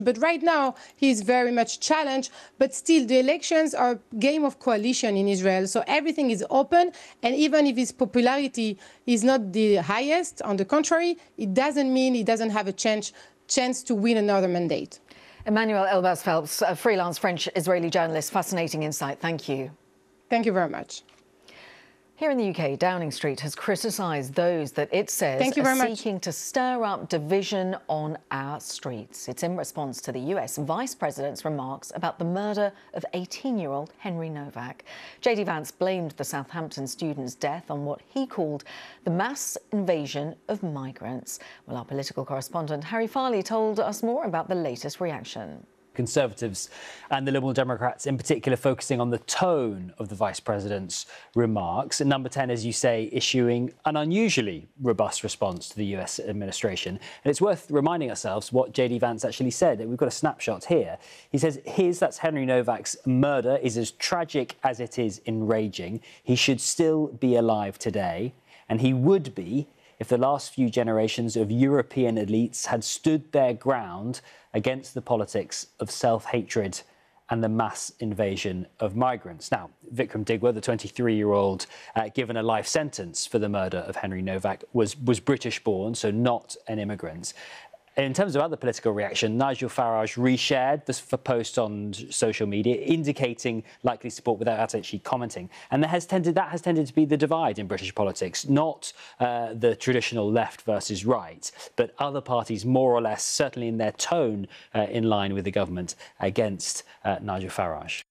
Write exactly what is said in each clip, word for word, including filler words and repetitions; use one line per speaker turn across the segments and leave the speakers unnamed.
But right now, he's very much challenged. But still, the elections are a game of coalition in Israel. So everything is open. And even if his popularity is not the highest, on the contrary, it doesn't mean he doesn't have a chance, chance to win another mandate.
Emmanuel Elbaz-Phelps, a freelance French-Israeli journalist. Fascinating insight. Thank you.
Thank you very much.
Here in the U K, Downing Street has criticised those that it says
Thank you very
are
much.
seeking to stir up division on our streets. It's in response to the U S Vice President's remarks about the murder of eighteen-year-old Henry Novak. J D Vance blamed the Southampton student's death on what he called the mass invasion of migrants. Well, our political correspondent Harry Farley told us more about the latest reaction.
Conservatives and the Liberal Democrats in particular focusing on the tone of the Vice President's remarks. And Number ten, as you say, issuing an unusually robust response to the U S administration. And it's worth reminding ourselves what J D Vance actually said. We've got a snapshot here. He says, his, that's Henry Novak's murder, is as tragic as it is enraging. He should still be alive today, and he would be if the last few generations of European elites had stood their ground against the politics of self-hatred and the mass invasion of migrants. Now, Vikram Digwa, the twenty-three-year-old uh, given a life sentence for the murder of Henry Novak, was, was British-born, so not an immigrant. In terms of other political reaction, Nigel Farage reshared this post on social media, indicating likely support without actually commenting. And that has tended, that has tended to be the divide in British politics, not uh, the traditional left versus right, but other parties more or less, certainly in their tone, uh, in line with the government against uh, Nigel Farage.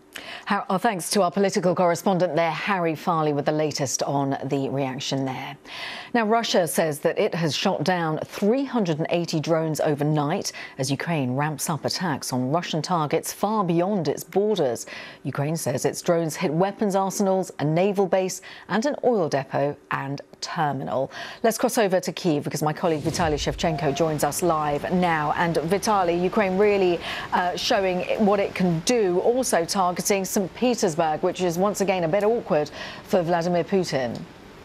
Our thanks to our political correspondent there, Harry Farley, with the latest on the reaction there. Now, Russia says that it has shot down three hundred eighty drones overnight as Ukraine ramps up attacks on Russian targets far beyond its borders. Ukraine says its drones hit weapons arsenals, a naval base and an oil depot and terminal. Let's cross over to Kyiv because my colleague Vitaly Shevchenko joins us live now. And Vitaly, Ukraine really uh, showing what it can do, also targeting Saint Petersburg, which is once again a bit awkward for Vladimir Putin.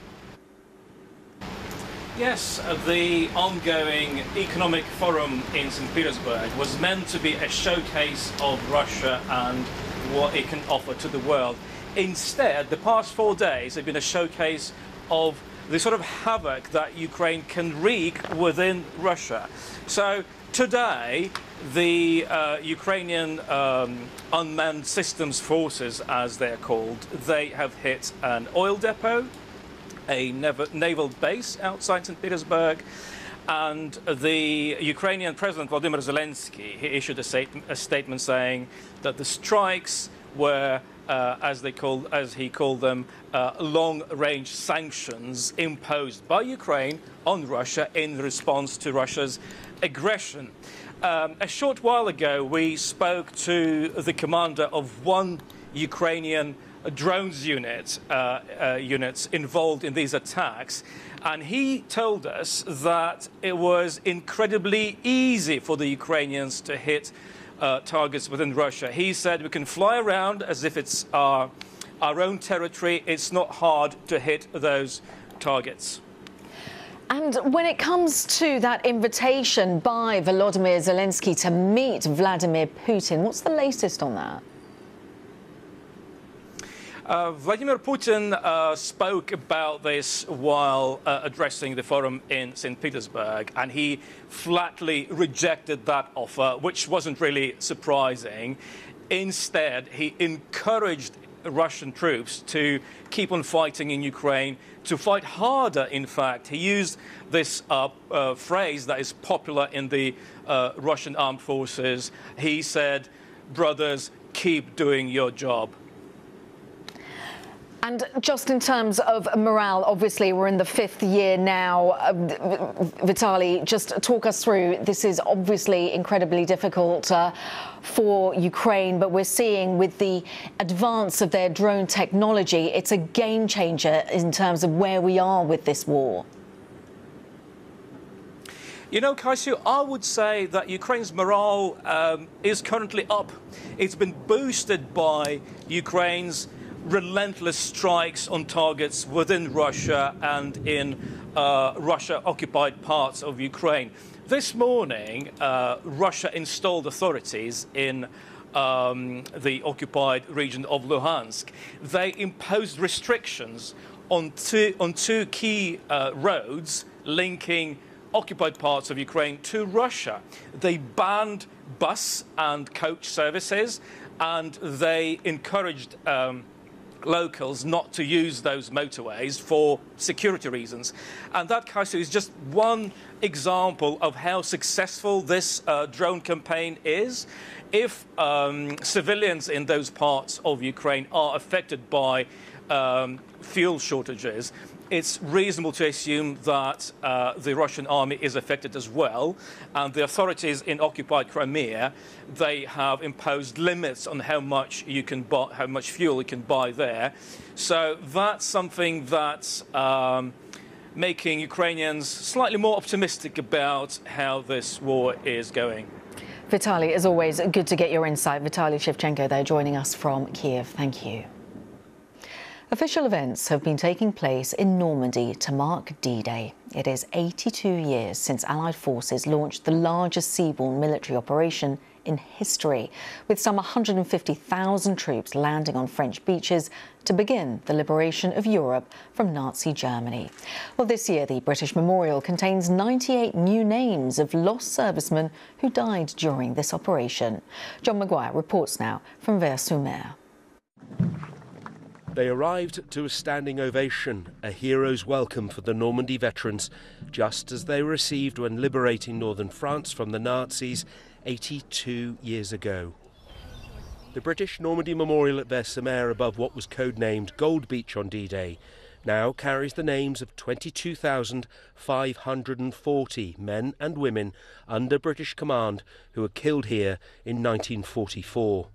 Yes, the ongoing economic forum in Saint Petersburg was meant to be a showcase of Russia and what it can offer to the world. Instead, the past four days have been a showcase of the sort of havoc that Ukraine can wreak within Russia. So today, the uh, Ukrainian um, unmanned systems forces, as they're called, they have hit an oil depot, a naval base outside Saint Petersburg, and the Ukrainian President Volodymyr Zelensky, he issued a, stat a statement saying that the strikes were, uh, as they called, as he called them, uh, long-range sanctions imposed by Ukraine on Russia in response to Russia's aggression. Um, a short while ago, we spoke to the commander of one Ukrainian drones unit, uh, uh, units involved in these attacks, and he told us that it was incredibly easy for the Ukrainians to hit uh, targets within Russia. He said we can fly around as if it's our, our own territory. It's not hard to hit those targets.
And when it comes to that invitation by Volodymyr Zelensky to meet Vladimir Putin, what's the latest on that?
Uh, Vladimir Putin uh, spoke about this while uh, addressing the forum in Saint Petersburg, and he flatly rejected that offer, which wasn't really surprising. Instead, he encouraged Russian troops to keep on fighting in Ukraine, to fight harder, in fact. He used this uh, uh, phrase that is popular in the uh, Russian armed forces. He said, "Brothers, keep doing your job."
And just in terms of morale, obviously we're in the fifth year now. Uh, Vitaly, just talk us through. This is obviously incredibly difficult uh, for Ukraine, but we're seeing with the advance of their drone technology, it's a game changer in terms of where we are with this war.
You know, Kaisu, I would say that Ukraine's morale um, is currently up. It's been boosted by Ukraine's relentless strikes on targets within Russia and in uh, Russia-occupied parts of Ukraine. This morning, uh, Russia installed authorities in um, the occupied region of Luhansk. They imposed restrictions on two, on two key uh, roads linking occupied parts of Ukraine to Russia. They banned bus and coach services, and they encouraged um, locals not to use those motorways for security reasons. And that, Kaisu, is just one example of how successful this uh, drone campaign is. If um, civilians in those parts of Ukraine are affected by um, fuel shortages, it's reasonable to assume that uh, the Russian army is affected as well. And the authorities in occupied Crimea, they have imposed limits on how much you can buy, how much fuel you can buy there. So that's something that's um, making Ukrainians slightly more optimistic about how this war is going.
Vitaly, as always, good to get your insight. Vitaly Shevchenko there joining us from Kiev. Thank you. Official events have been taking place in Normandy to mark D-Day. It is eighty-two years since Allied forces launched the largest seaborne military operation in history, with some one hundred fifty thousand troops landing on French beaches to begin the liberation of Europe from Nazi Germany. Well, this year, the British Memorial contains ninety-eight new names of lost servicemen who died during this operation. John Maguire reports now from Vers-sur-Mer.
They arrived to a standing ovation, a hero's welcome for the Normandy veterans, just as they were received when liberating northern France from the Nazis eighty-two years ago. The British Normandy Memorial at Vers-sur-Mer, above what was codenamed Gold Beach on D-Day, now carries the names of twenty-two thousand five hundred forty men and women under British command who were killed here in nineteen forty-four.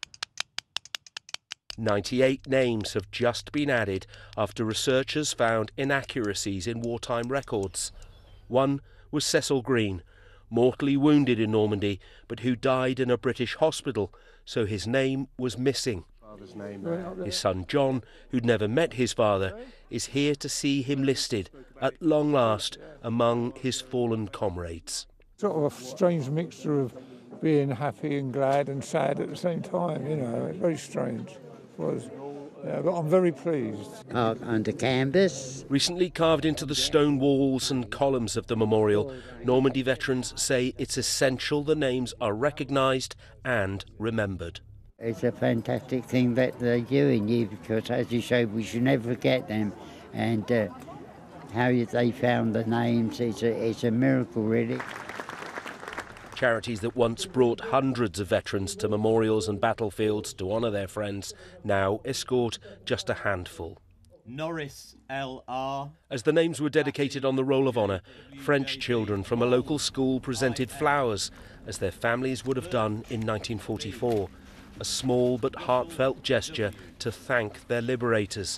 ninety-eight names have just been added after researchers found inaccuracies in wartime records. One was Cecil Green, mortally wounded in Normandy, but who died in a British hospital, so his name was missing. His son John, who'd never met his father, is here to see him listed, at long last, among his fallen comrades.
Sort of a strange mixture of being happy and glad and sad at the same time, you know, very strange. Was, yeah, but I'm very pleased.
Uh, under canvas.
Recently carved into the stone walls and columns of the memorial, Normandy veterans say it's essential the names are recognised and remembered.
It's a fantastic thing that they're doing here because, as you showed, we should never forget them. And uh, how they found the names, it's a, it's a miracle, really.
Charities that once brought hundreds of veterans to memorials and battlefields to honour their friends now escort just a handful.
Norris L R.
As the names were dedicated on the Roll of Honour, French children from a local school presented flowers, as their families would have done in nineteen forty-four. A small but heartfelt gesture to thank their liberators.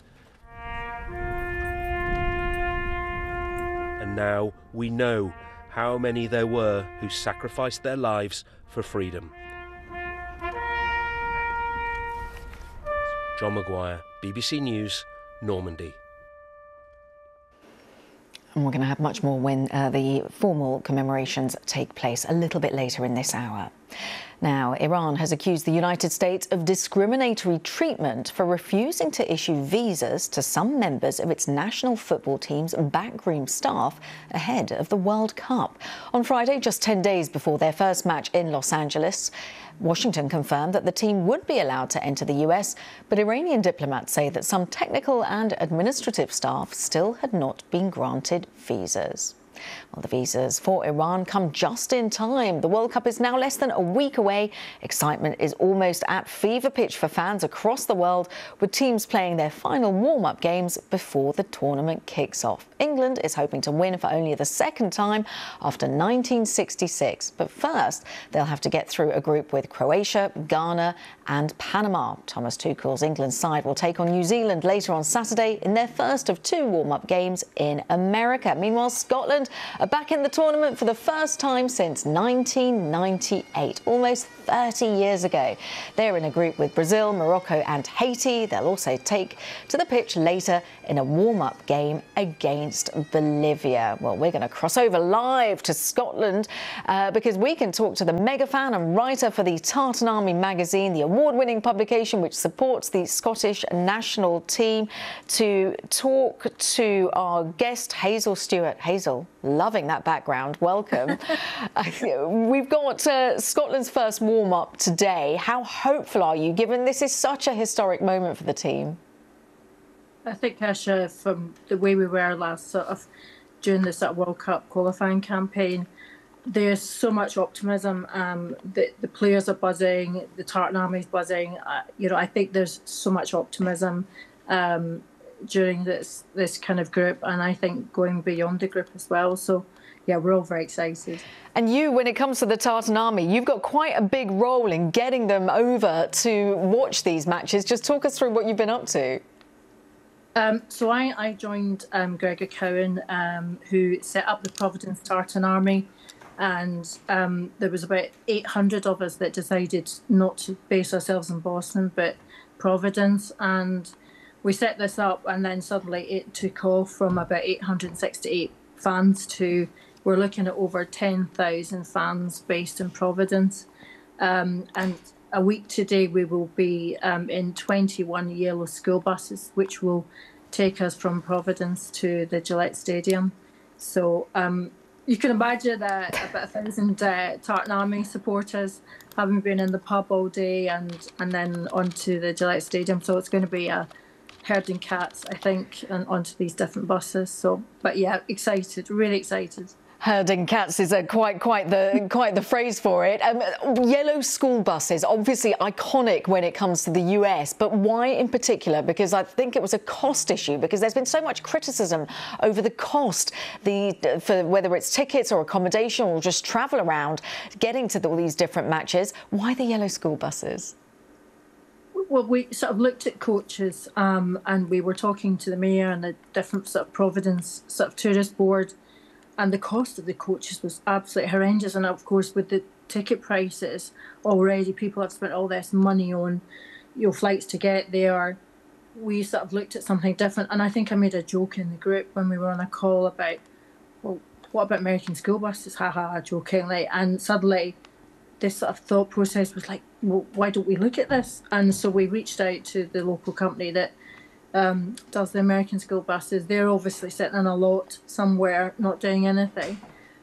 And now we know how many there were who sacrificed their lives for freedom. John Maguire, B B C News, Normandy.
And we're going to have much more when uh, the formal commemorations take place a little bit later in this hour. Now, Iran has accused the United States of discriminatory treatment for refusing to issue visas to some members of its national football team's backroom staff ahead of the World Cup. On Friday, just ten days before their first match in Los Angeles, Washington confirmed that the team would be allowed to enter the U S, but Iranian diplomats say that some technical and administrative staff still had not been granted visas. Well, the visas for Iran come just in time. The World Cup is now less than a week away. Excitement is almost at fever pitch for fans across the world, with teams playing their final warm-up games before the tournament kicks off. England is hoping to win for only the second time after nineteen sixty-six. But first, they'll have to get through a group with Croatia, Ghana and Panama. Thomas Tuchel's England side will take on New Zealand later on Saturday in their first of two warm-up games in America. Meanwhile, Scotland Scotland are back in the tournament for the first time since nineteen ninety-eight, almost thirty years ago. They're in a group with Brazil, Morocco and Haiti. They'll also take to the pitch later in a warm-up game against Bolivia. Well, we're going to cross over live to Scotland uh, because we can talk to the mega fan and writer for the Tartan Army magazine, the award-winning publication which supports the Scottish national team, to talk to our guest, Hazel Stewart. Hazel, loving that background. Welcome. We've got uh, Scotland's first warm-up today. How hopeful are you, given this is such a historic moment for the team?
I think, Kasia, from the way we were last sort of during the sort of World Cup qualifying campaign, there's so much optimism. Um, the, the players are buzzing, the Tartan Army's buzzing. Uh, you know, I think there's so much optimism um, during this this kind of group, and I think going beyond the group as well. So, yeah, we're all very excited.
And you, when it comes to the Tartan Army, you've got quite a big role in getting them over to watch these matches. Just talk us through what you've been up to.
Um, so I, I joined um, Gregor Cowan, um, who set up the Providence Tartan Army, and um, there was about eight hundred of us that decided not to base ourselves in Boston, but Providence, and we set this up, and then suddenly it took off from about eight hundred sixty-eight fans to we're looking at over ten thousand fans based in Providence, um, and a week today we will be um, in twenty-one yellow school buses, which will take us from Providence to the Gillette Stadium. So um, you can imagine uh, about a thousand uh, Tartan Army supporters having been in the pub all day and, and then onto the Gillette Stadium. So it's going to be a herding cats, I think, and onto these different buses. So, but yeah, excited, really excited.
Herding cats is a quite quite the quite the phrase for it. Um, yellow school buses, obviously iconic when it comes to the U S, but why in particular? Because I think it was a cost issue, because there's been so much criticism over the cost, the for whether it's tickets or accommodation or just travel around getting to the, all these different matches. Why the yellow school buses?
Well, we sort of looked at coaches um, and we were talking to the mayor and the different sort of Providence sort of tourist board. And the cost of the coaches was absolutely horrendous. And of course, with the ticket prices, already people have spent all this money on, you know, flights to get there. We sort of looked at something different. And I think I made a joke in the group when we were on a call about, well, what about American school buses? Ha ha, jokingly. And suddenly this sort of thought process was like, well, why don't we look at this? And so we reached out to the local company that Um, does the American school buses. They're obviously sitting in a lot somewhere not doing anything,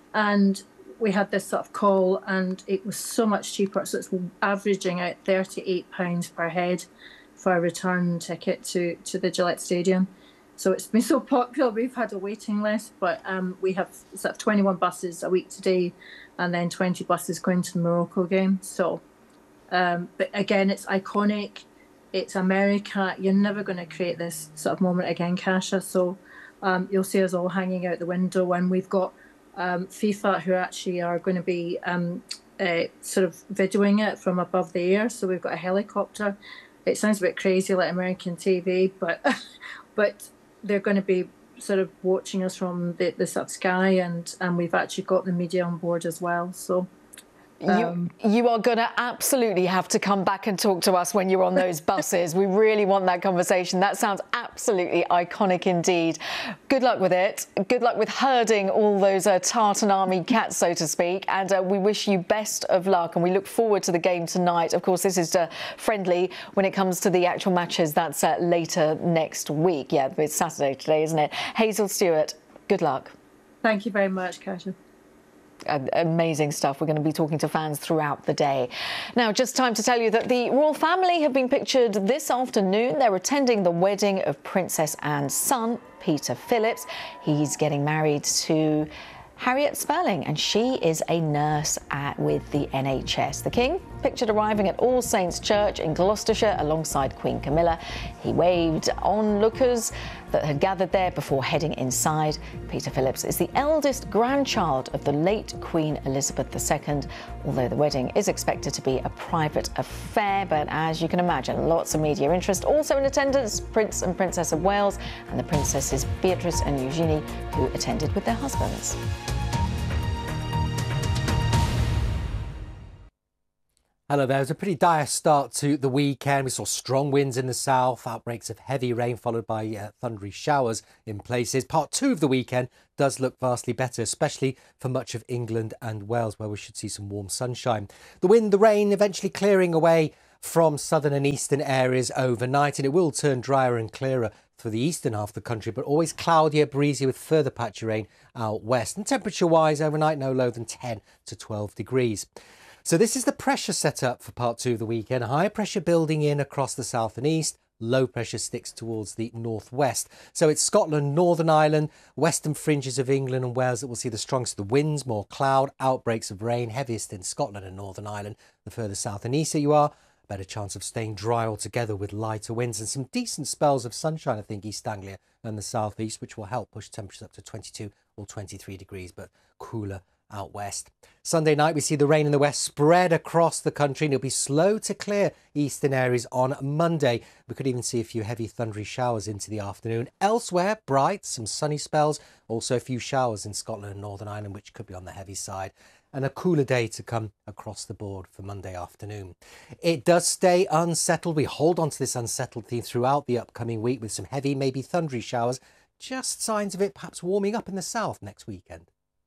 and we had this sort of call and it was so much cheaper, so it's averaging out thirty-eight pounds per head for a return ticket to, to the Gillette Stadium. So it's been so popular, we've had a waiting list, but um, we have sort of twenty-one buses a week today and then twenty buses going to the Morocco game. So um, but again, it's iconic. It's America. You're never going to create this sort of moment again, Kasia. So um, you'll see us all hanging out the window, and we've got um, FIFA who actually are going to be um, uh, sort of videoing it from above the air. So we've got a helicopter. It sounds a bit crazy like American T V, but but they're going to be sort of watching us from the, the sort of sky, and, and we've actually got the media on board as well. So.
You, you are going to absolutely have to come back and talk to us when you're on those buses. We really want that conversation. That sounds absolutely iconic indeed. Good luck with it. Good luck with herding all those uh, Tartan Army cats, so to speak. And uh, we wish you best of luck. And we look forward to the game tonight. Of course, this is uh, friendly. When it comes to the actual matches, that's uh, later next week. Yeah, it's Saturday today, isn't it? Hazel Stewart, good luck.
Thank you very much, Kasia.
Amazing stuff. We're going to be talking to fans throughout the day. Now, just time to tell you that the royal family have been pictured this afternoon. They're attending the wedding of Princess Anne's son, Peter Phillips. He's getting married to Harriet Spurling, and she is a nurse at, with the N H S. The King pictured arriving at All Saints Church in Gloucestershire alongside Queen Camilla. He waved onlookers that had gathered there before heading inside. Peter Phillips is the eldest grandchild of the late Queen Elizabeth the Second, although the wedding is expected to be a private affair. But as you can imagine, lots of media interest. Also in attendance, Prince and Princess of Wales and the Princesses Beatrice and Eugenie, who attended with their husbands.
Hello there. It was a pretty dire start to the weekend. We saw strong winds in the south, outbreaks of heavy rain followed by uh, thundery showers in places. Part two of the weekend does look vastly better, especially for much of England and Wales, where we should see some warm sunshine. The wind, the rain eventually clearing away from southern and eastern areas overnight, and it will turn drier and clearer for the eastern half of the country, but always cloudier, breezy with further patchy rain out west. And temperature-wise, overnight no lower than ten to twelve degrees. So this is the pressure set up for part two of the weekend. High pressure building in across the south and east. Low pressure sticks towards the northwest. So it's Scotland, Northern Ireland, western fringes of England and Wales that will see the strongest of the winds, more cloud, outbreaks of rain, heaviest in Scotland and Northern Ireland. The further south and east that you are, better chance of staying dry altogether with lighter winds and some decent spells of sunshine, I think, East Anglia and the southeast, which will help push temperatures up to twenty-two or twenty-three degrees, but cooler out west. Sunday night, we see the rain in the west spread across the country, and it'll be slow to clear eastern areas on Monday. We could even see a few heavy thundery showers into the afternoon. Elsewhere, bright, some sunny spells, also a few showers in Scotland and Northern Ireland, which could be on the heavy side. And a cooler day to come across the board for Monday afternoon. It does stay unsettled. We hold on to this unsettled theme throughout the upcoming week with some heavy, maybe thundery showers. Just signs of it perhaps warming up in the south next weekend.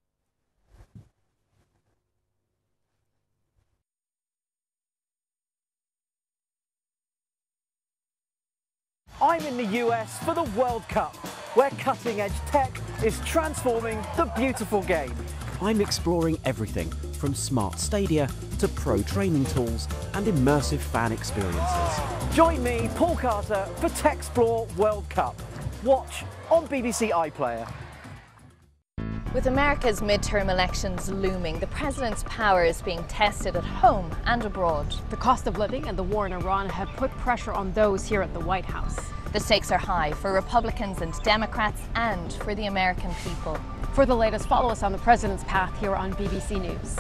I'm in the U S for the World Cup, where cutting-edge tech is transforming the beautiful game.
I'm exploring everything from smart stadia to pro training tools and immersive fan experiences.
Join me, Paul Carter, for Techsplore World Cup. Watch on B B C iPlayer.
With America's midterm elections looming, the president's power is being tested at home and abroad.
The cost of living and the war in Iran have put pressure on those here at the White House.
The stakes are high for Republicans and Democrats and for the American people.
For the latest, follow us on the president's path here on B B C News.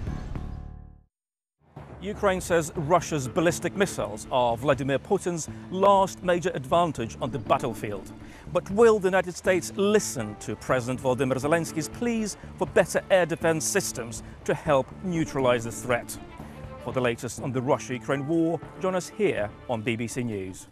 Ukraine says Russia's ballistic missiles are Vladimir Putin's last major advantage on the battlefield. But will the United States listen to President Volodymyr Zelensky's pleas for better air defense systems to help neutralize the threat? For the latest on the Russia-Ukraine war, join us here on B B C News.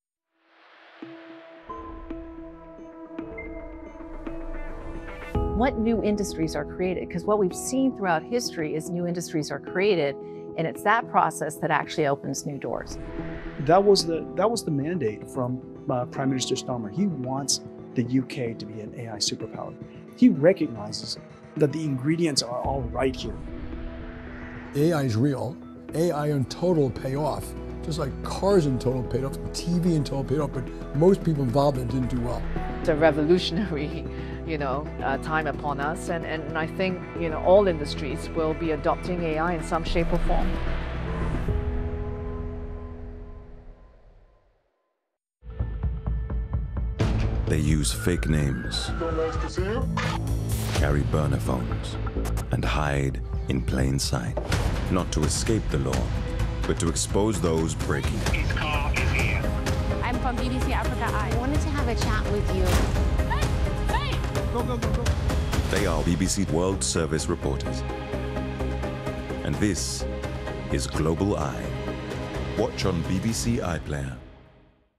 What new industries are created? Because what we've seen throughout history is new industries are created, and it's that process that actually opens new doors.
That was the that was the mandate from uh, Prime Minister Starmer. He wants the U K to be an A I superpower. He recognizes that the ingredients are all right here.
A I is real. A I in total will pay off. Just like cars in total paid off, T V in total paid off, but most people involved in it didn't do well.
It's a revolutionary, you know, uh, time upon us, and, and I think, you know, all industries will be adopting A I in some shape or form.
They use fake names, carry burner phones, and hide in plain sight. Not to escape the law, but to expose those breaking it.
His car is here.
I'm from B B C Africa Eye. I wanted to have a chat with you.
Hey! Hey! Go, go, go, go.
They are B B C World Service reporters. And this is Global Eye. Watch on B B C iPlayer.